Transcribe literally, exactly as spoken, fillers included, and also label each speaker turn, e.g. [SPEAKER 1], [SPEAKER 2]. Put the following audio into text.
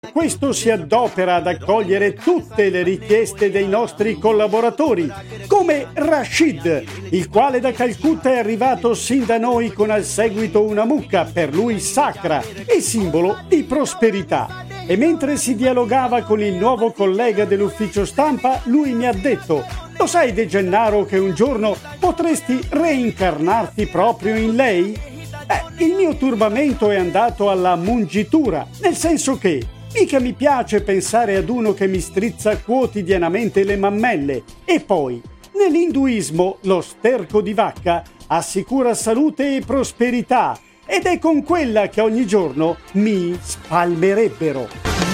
[SPEAKER 1] Questo si adopera ad accogliere tutte le richieste dei nostri collaboratori, come Rashid, il quale da Calcutta è arrivato sin da noi con al seguito una mucca, per lui sacra e simbolo di prosperità. E mentre si dialogava con il nuovo collega dell'ufficio stampa, lui mi ha detto: lo sai De Gennaro che un giorno potresti reincarnarti proprio in lei? Beh, il mio turbamento è andato alla mungitura, nel senso che mica mi piace pensare ad uno che mi strizza quotidianamente le mammelle. E poi, nell'induismo, lo sterco di vacca assicura salute e prosperità, ed è con quella che ogni giorno mi spalmerebbero.